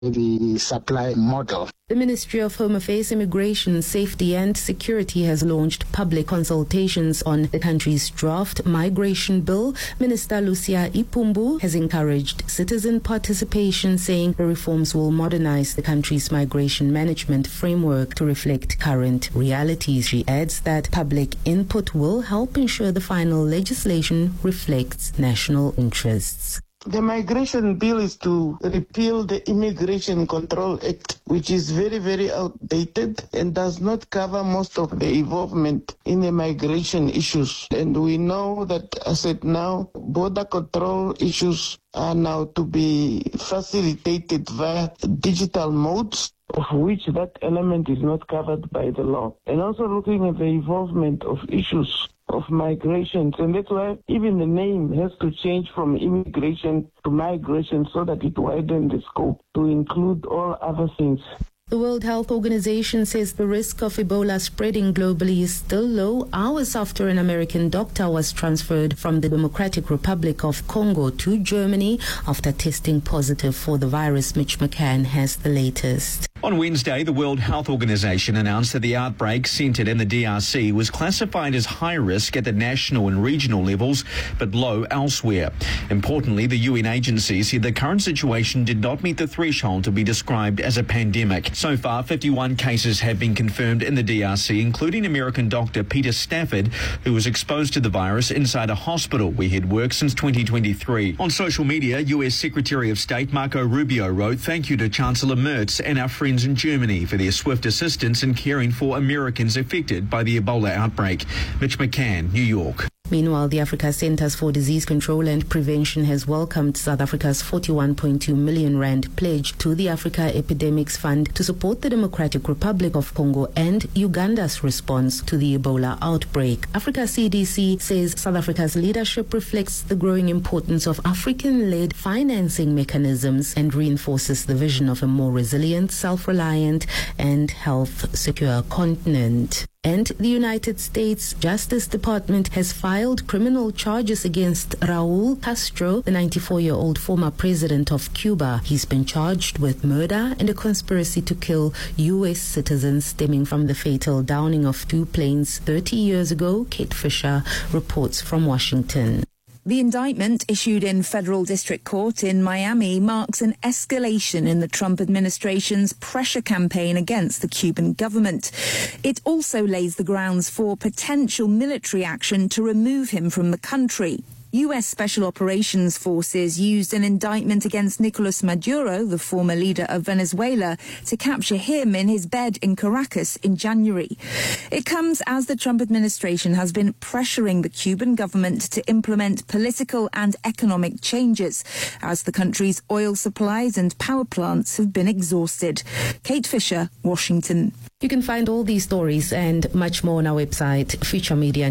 the supply model. The Ministry of Home Affairs, Immigration, Safety and Security has launched public consultations on the country's draft migration bill. Minister Lucia Ipumbu has encouraged citizen participation, saying the reforms will modernize the country's migration management framework to reflect current realities. She adds that public input will help ensure the final legislation reflects national interests. The migration bill is to repeal the Immigration Control Act, which is very, very outdated and does not cover most of the involvement in the migration issues. And we know that, as at now, border control issues are now to be facilitated via digital modes, of which that element is not covered by the law. And also looking at the involvement of issues of migrations, and that's why even the name has to change from immigration to migration so that it widens the scope to include all other things. The World Health Organization says the risk of Ebola spreading globally is still low, hours after an American doctor was transferred from the Democratic Republic of Congo to Germany after testing positive for the virus. Mitch McCann has the latest. On Wednesday, the World Health Organization announced that the outbreak centered in the DRC was classified as high risk at the national and regional levels, but low elsewhere. Importantly, the UN agency said the current situation did not meet the threshold to be described as a pandemic. So far, 51 cases have been confirmed in the DRC, including American doctor Peter Stafford, who was exposed to the virus inside a hospital where he'd worked since 2023. On social media, US Secretary of State Marco Rubio wrote, "Thank you to Chancellor Merz and our friends in Germany for their swift assistance in caring for Americans affected by the Ebola outbreak." Mitch McCann, New York. Meanwhile, the Africa Centers for Disease Control and Prevention has welcomed South Africa's 41.2 million rand pledge to the Africa Epidemics Fund to support the Democratic Republic of Congo and Uganda's response to the Ebola outbreak. Africa CDC says South Africa's leadership reflects the growing importance of African-led financing mechanisms and reinforces the vision of a more resilient, self-reliant and health-secure continent. And the United States Justice Department has filed criminal charges against Raul Castro, the 94-year-old former president of Cuba. He's been charged with murder and a conspiracy to kill U.S. citizens stemming from the fatal downing of two planes 30 years ago. Kate Fisher reports from Washington. The indictment issued in federal district court in Miami marks an escalation in the Trump administration's pressure campaign against the Cuban government. It also lays the grounds for potential military action to remove him from the country. U.S. Special Operations Forces used an indictment against Nicolas Maduro, the former leader of Venezuela, to capture him in his bed in Caracas in January. It comes as the Trump administration has been pressuring the Cuban government to implement political and economic changes as the country's oil supplies and power plants have been exhausted. Kate Fisher, Washington. You can find all these stories and much more on our website,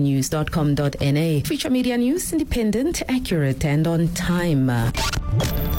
futuremedianews.com.na. Future Media News, independent, accurate, and on time.